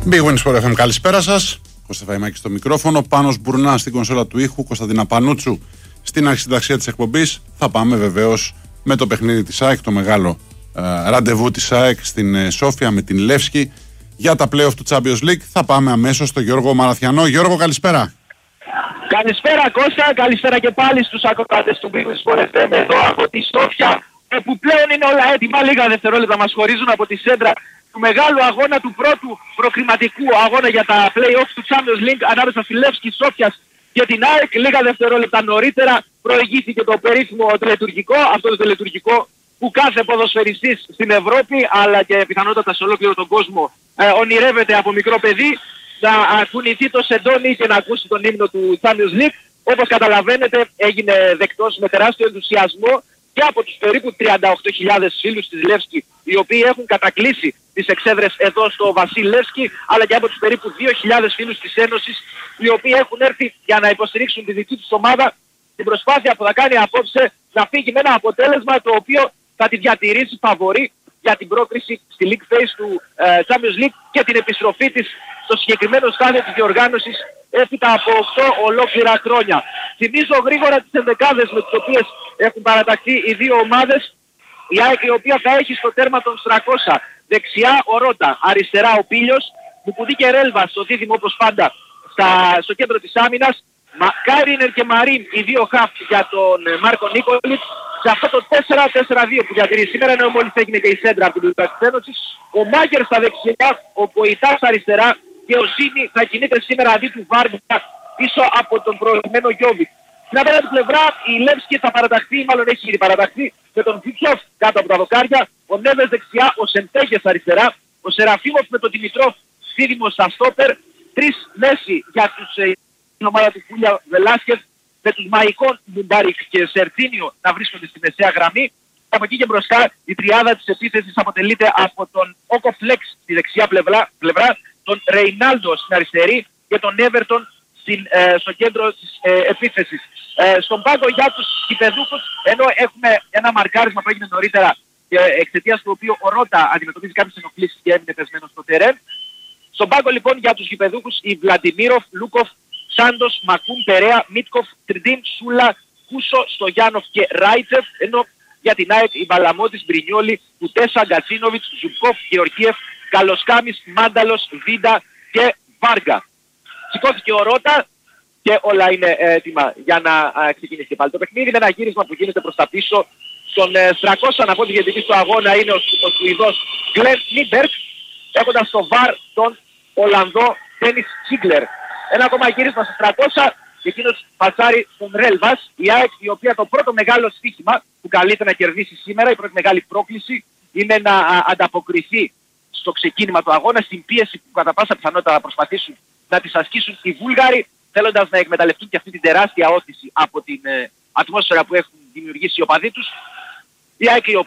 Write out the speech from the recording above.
Big Win Sport FM, καλησπέρα σας. Κώστα Φαϊμάκη στο μικρόφωνο, Πάνος Μπουρνά στην κονσόλα του ήχου, Κωνσταντίνα Πανούτσου στην αρχισυνταξία της εκπομπής. Θα πάμε βεβαίως με το παιχνίδι της ΑΕΚ, το μεγάλο ραντεβού της ΑΕΚ στην Σόφια με την Λεύσκη για τα play-off του Champions League. Θα πάμε αμέσως στο Γιώργο Μαραθιανό. Γιώργο, καλησπέρα. Καλησπέρα Κώστα, καλησπέρα και πάλι στους ακροατές του Big Win Sport FM εδώ από τη Σόφια, όπου πλέον είναι όλα έτοιμα. Λίγα δευτερόλεπτα μας χωρίζουν από τη σέντρα του μεγάλου αγώνα, του πρώτου προκριματικού αγώνα για τα play-off του Champions League ανάμεσα στη Λεύσκη Σόφιας και την ΑΕΚ. Λίγα δευτερόλεπτα νωρίτερα προηγήθηκε το περίφημο τελετουργικό, αυτό το τελετουργικό που κάθε ποδοσφαιριστής στην Ευρώπη αλλά και πιθανότατα σε ολόκληρο τον κόσμο ονειρεύεται από μικρό παιδί, να κουνηθεί το σεντόνι και να ακούσει τον ύμνο του Champions League. Όπως καταλαβαίνετε έγινε δεκτός με τεράστιο ενθουσιασμό και από τους περίπου 38.000 φίλους της Λεύσκη, οι οποίοι έχουν κατακλείσει τις εξέδρες εδώ στο Βασίλ Λεύσκη, αλλά και από τους περίπου 2.000 φίλους της Ένωσης, οι οποίοι έχουν έρθει για να υποστηρίξουν τη δική τους ομάδα στην προσπάθεια που θα κάνει απόψε να φύγει με ένα αποτέλεσμα το οποίο θα τη διατηρήσει φαβορί για την πρόκριση στη League Phase του Champions League και την επιστροφή της στο συγκεκριμένο στάδιο της διοργάνωσης έπειτα από 8 ολόκληρα χρόνια. Θυμίζω γρήγορα τις ενδεκάδες με τις οποίες έχουν παραταχθεί οι δύο ομάδες. Η ΑΕΚ, η οποία θα έχει στο τέρμα των 300 δεξιά ο Ρώτα, αριστερά ο Πίλιος, Μουκουδί και Ρέλβα στο δίδυμο όπως πάντα στο κέντρο της άμυνας, Κάρινερ και Μαρίν οι δύο χαφ για τον Μάρκο Νίκολιτς, σε αυτό το 4-4-2 που διατηρεί σήμερα, ενώ μόλις έγινε και η σέντρα από την Λουκάς της Ένωσης, ο Μάγκερ στα δεξιά, ο Ποητάς αριστερά και ο Σίνι θα κινείται σήμερα αντί του Βάρντα πίσω από τον προηγουμένο Γιώβιτ. Στην απέναντι πλευρά η Λεύσκη θα παραταχθεί, μάλλον έχει ήδη παραταχθεί, με τον Φιτσόφ κάτω από τα δοκάρια, ο Νέβες δεξιά, ο Σεντέγες αριστερά, ο Σεραφίμοφ με τον Δημητρόφ δίδυμο στα στόπερ, τρεις μέση για την ομάδα του Φούλια Βελάσκεφ, με τους Μαϊκόν, Μουμπάρικ και Σερτίνιο να βρίσκονται στη μεσαία γραμμή. Από εκεί και μπροστά η τριάδα της επίθεσης αποτελείται από τον Όκο Φλεξ στη δεξιά πλευρά, τον Ρεϊνάλντο στην αριστερή και τον Έβερτον στο κέντρο της επίθεσης. Στον πάγκο για τους γηπεδούχους, ενώ έχουμε ένα μαρκάρισμα που έγινε νωρίτερα και εξαιτίας του οποίου ο Ρώτα αντιμετωπίζει κάποιες ενοχλήσεις και έμεινε πεσμένος στο τερέν. Στον πάγκο λοιπόν για τους γηπεδούχους οι Βλαντιμίροφ, Λούκοφ, Σάντος, Μακούν, Περέα, Μίτκοφ, Τριντίν, Σούλα, Κούσο, Στογιάνοφ και Ράιτσεφ, ενώ για την ΑΕΚ η Μπαλαμότης, Μπρινιόλη, Κουτέσα, Γκατσίνοβιτς, Ζουμπκόφ, Γεωργίεφ, Καλοσκάμις, Μάνταλος, Βίντα και Βάργα. Σηκώθηκε ο Ρώτα και όλα είναι έτοιμα για να ξεκινήσει και πάλι το παιχνίδι. Με ένα γύρισμα που γίνεται προς τα πίσω. Στον Στρακώσα, να πω ότι διαιτητής του αγώνα είναι ο Σουηδός Γκλεν Νίμπερκ, έχοντας στο βαρ τον Ολλανδό Ντένις Τσίγκλερ. Ένα ακόμα γύρισμα στο 300 και εκείνος πασάρει στον Ρέλβας, η ΑΕΚ, η οποία το πρώτο μεγάλο στοίχημα που καλείται να κερδίσει σήμερα, η πρώτη μεγάλη πρόκληση, είναι να ανταποκριθεί στο ξεκίνημα του αγώνα, στην πίεση που κατά πάσα πιθανότητα θα προσπαθήσουν να τις ασκήσουν οι Βούλγαροι, θέλοντας να εκμεταλλευτούν και αυτή την τεράστια όθηση από την ατμόσφαιρα που έχουν δημιουργήσει οι οπαδοί τους. Η ΑΕΚ, η